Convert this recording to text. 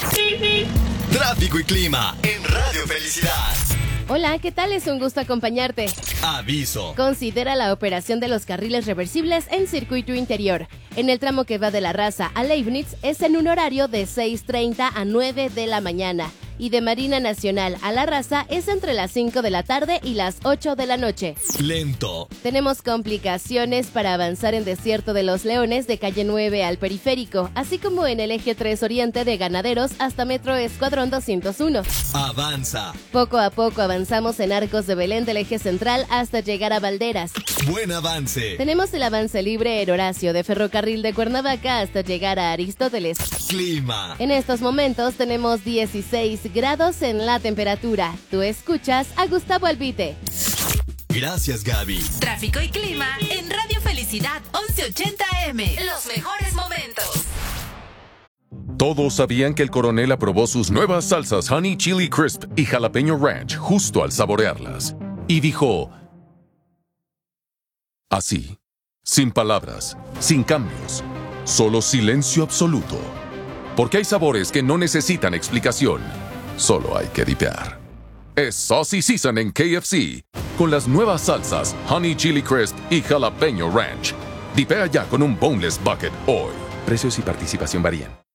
Tráfico y clima en Radio Felicidad. Hola, ¿qué tal? Es un gusto acompañarte. Aviso. Considera la operación de los carriles reversibles en circuito interior. En el tramo que va de La Raza a Leibniz es en un horario de 6:30 a 9 de la mañana. Y de Marina Nacional a La Raza es entre las 5 de la tarde y las 8 de la noche. Lento. Tenemos complicaciones para avanzar en Desierto de los Leones de calle 9 al Periférico, así como en el eje 3 Oriente de Ganaderos hasta Metro Escuadrón 201. Avanza. Poco a poco avanzamos en Arcos de Belén del eje central hasta llegar a Valderas. Buen avance. Tenemos el avance libre en Horacio de Ferrocarril de Cuernavaca hasta llegar a Aristóteles. Clima. En estos momentos tenemos 16 grados en la temperatura. Tú escuchas a Gustavo Albite. Gracias, Gaby. Tráfico y clima en Radio Felicidad 1180 AM. Los mejores momentos. Todos sabían que el coronel aprobó sus nuevas salsas Honey Chili Crisp y Jalapeño Ranch justo al saborearlas. Y dijo... así, sin palabras, sin cambios, solo silencio absoluto. Porque hay sabores que no necesitan explicación, solo hay que dipear. Es Saucy Season en KFC, con las nuevas salsas Honey Chili Crisp y Jalapeño Ranch. Dipea ya con un Boneless Bucket hoy. Precios y participación varían.